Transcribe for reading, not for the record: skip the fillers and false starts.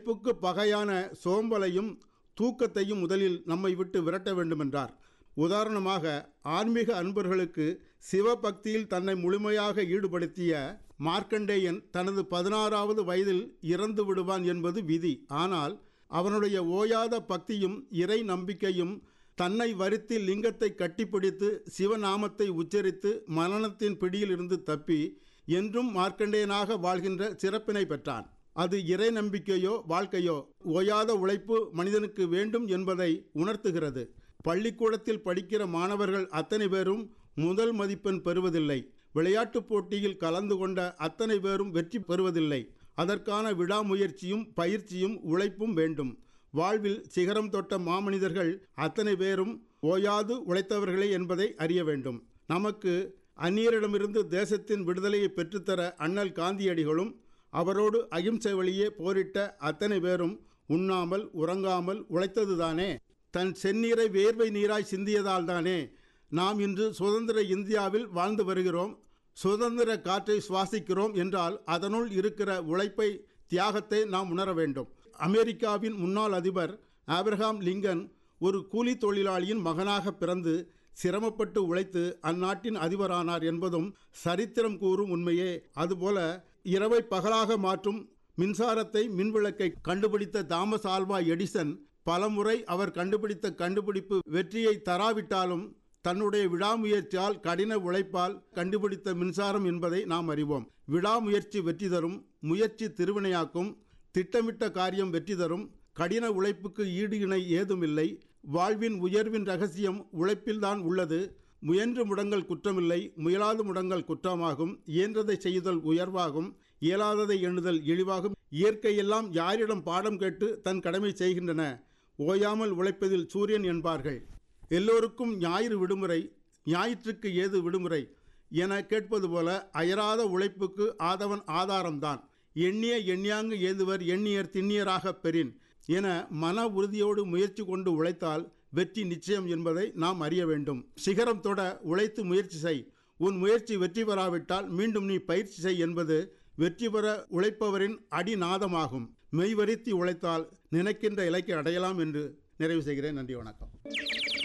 உழைப்புக்கு பகையான சோம்பலையும் தூக்கத்தையும் முதலில் நம்மை விட்டு விரட்ட வேண்டுமென்றார். உதாரணமாக, ஆன்மீக அன்பர்களுக்கு சிவபக்தியில் தன்னை முழுமையாக ஈடுபடுத்திய மார்க்கண்டேயன் தனது 16வது வயதில் இறந்து விடுவான் என்பது விதி. ஆனால் அவனுடைய ஓயாத பக்தியும் இறை நம்பிக்கையும் தன்னை வருத்தி லிங்கத்தை கட்டிப்பிடித்து சிவநாமத்தை உச்சரித்து மரணத்தின் பிடியில் இருந்து தப்பி என்றும் மார்க்கண்டேயனாக வாழ்கின்ற சிறப்பினை பெற்றான். அது இறை நம்பிக்கையோ வாழ்க்கையோ, ஓயாத உழைப்பு மனிதனுக்கு வேண்டும் என்பதை உணர்த்துகிறது. பள்ளிக்கூடத்தில் படிக்கிற மாணவர்கள் அத்தனை பேரும் முதல் மதிப்பெண் பெறுவதில்லை. விளையாட்டுப் போட்டியில் கலந்து கொண்ட அத்தனை பேரும் வெற்றி பெறுவதில்லை. அதற்கான விடாமுயற்சியும் பயிற்சியும் உழைப்பும் வேண்டும். வாழ்வில் சிகரம் தொட்ட மாமனிதர்கள் அத்தனை பேரும் ஓயாது உழைத்தவர்களே என்பதை அறிய வேண்டும். நமக்கு அந்நியரிடமிருந்து தேசத்தின் விடுதலையை பெற்றுத்தர அண்ணல் காந்தியடிகளும் அவரோடு அகிம்சை வழியே போரிட்ட அத்தனை பேரும் உண்ணாமல் உறங்காமல் உழைத்ததுதானே. தன் செந்நீரை வேர்வை நீராய் சிந்தியதால் தானே நாம் இன்று சுதந்திர இந்தியாவில் வாழ்ந்து வருகிறோம். சுதந்திர காற்றை சுவாசிக்கிறோம் என்றால் அதனுள் இருக்கிற உழைப்பை, தியாகத்தை நாம் உணர வேண்டும். அமெரிக்காவின் முன்னாள் அதிபர் ஆபிரகாம் லிங்கன் ஒரு கூலி தொழிலாளியின் மகனாக பிறந்து சிரமப்பட்டு உழைத்து அந்நாட்டின் அதிபரானார் என்பதும் சரித்திரம் கூறும் உண்மையே. அதுபோல இரவை பகலாக மாற்றும் மின்சாரத்தை, மின்விளக்கை கண்டுபிடித்த தாமஸ் ஆல்வா எடிசன் பலமுறை அவர் கண்டுபிடித்த கண்டுபிடிப்பு வெற்றியை தராவிட்டாலும் தன்னுடைய விடாமுயற்சியால், கடின உழைப்பால் கண்டுபிடித்த மின்சாரம் என்பதை நாம் அறிவோம். விடாமுயற்சி வெற்றி தரும், முயற்சி திருவினையாக்கும், திட்டமிட்ட காரியம் வெற்றி தரும். கடின உழைப்புக்கு ஈடு இணை ஏதுமில்லை. வாழ்வின் உயர்வின் ரகசியம் உழைப்பில்தான் உள்ளது. முயன்று முடங்கல் குற்றமில்லை, முயலாது முடங்கல் குற்றமாகும். இயன்றதை செய்தல் உயர்வாகும், இயலாததை எண்ணுதல் இழிவாகும். இயற்கையெல்லாம் யாரிடம் பாடம் கேட்டு தன் கடமை செய்கின்றன. ஓயாமல் உழைப்பதில் சூரியன் என்பார்கள். எல்லோருக்கும் ஞாயிறு விடுமுறை, ஞாயிற்றுக்கு ஏது விடுமுறை என கேட்பது போல அயராத உழைப்புக்கு ஆதவன் ஆதாரம்தான். எண்ணிய எண்ணியாங்கு ஏதுவர் எண்ணியர் திண்ணியராக பெறின் என மன உறுதியோடு முயற்சி கொண்டு உழைத்தால் வெற்றி நிச்சயம் என்பதை நாம் அறிய வேண்டும். சிகரம் தொட உழைத்து முயற்சி செய். உன் முயற்சி வெற்றி பெறாவிட்டால் மீண்டும் நீ பயிற்சி செய் என்பது வெற்றி பெற உழைப்பவரின் அடிநாதமாகும். மெய்வருத்தி உழைத்தால் நினைக்கின்ற இலக்கை அடையலாம் என்று நிறைவு செய்கிறேன். நன்றி, வணக்கம்.